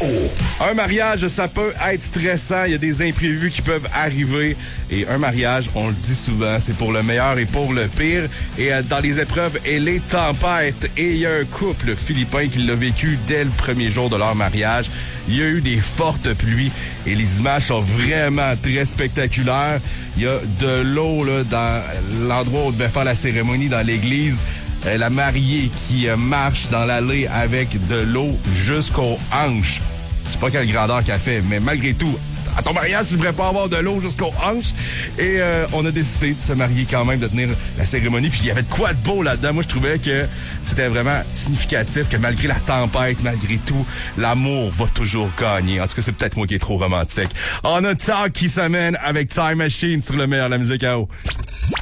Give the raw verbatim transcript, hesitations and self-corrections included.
Un mariage, ça peut être stressant. Il y a des imprévus qui peuvent arriver. Et un mariage, on le dit souvent, c'est pour le meilleur et pour le pire. Et euh, dans les épreuves et les tempêtes. Et il y a un couple philippin qui l'a vécu dès le premier jour de leur mariage. Il y a eu des fortes pluies et les images sont vraiment très spectaculaires. Il y a de l'eau là, dans l'endroit où on devait faire la cérémonie dans l'église. Euh, la mariée qui euh, marche dans l'allée avec de l'eau jusqu'aux hanches. Je sais pas quelle grandeur qu'elle fait, mais malgré tout, à ton mariage, tu devrais pas avoir de l'eau jusqu'aux hanches. Et euh, on a décidé de se marier quand même, de tenir la cérémonie. Puis il y avait de quoi de beau là-dedans. Moi, je trouvais que c'était vraiment significatif que malgré la tempête, malgré tout, l'amour va toujours gagner. En tout cas, c'est peut-être moi qui est trop romantique. On a Talk qui s'amène avec Time Machine sur le meilleur de la musique à eau.